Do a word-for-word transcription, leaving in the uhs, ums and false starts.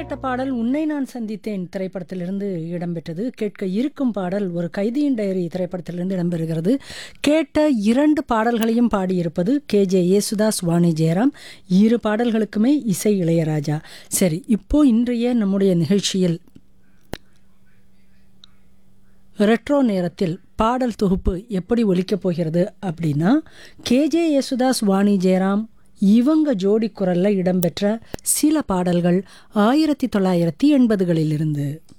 கேட்ட பாடல் உன்னை நான் சந்தித்தேன் திரைப்படத்திலிருந்து இடம்பெற்றது. கேட்க இருக்கும் பாடல் ஒரு கைதியின் டைரி திரைப்படத்திலிருந்து இடம்பெறுகிறது. கேட்ட இரண்டு பாடல்களையும் பாடியிருப்பது கே ஜே யேசுதாஸ், வாணி ஜெயராம். இரு பாடல்களுக்குமே இசை இளையராஜா. சரி, இப்போ இன்றைய நம்முடைய நிகழ்ச்சியில் ரெட்ரோ நேரத்தில் பாடல் தொகுப்பு எப்படி ஒலிக்கப் போகிறது அப்படின்னா, கே ஜே யேசுதாஸ், வாணி ஜெயராம் இவங்க ஜோடி குரல்ல இடம்பெற்ற சில பாடல்கள் ஆயிரத்தி தொள்ளாயிரத்தி எண்பதுகளிலிருந்து.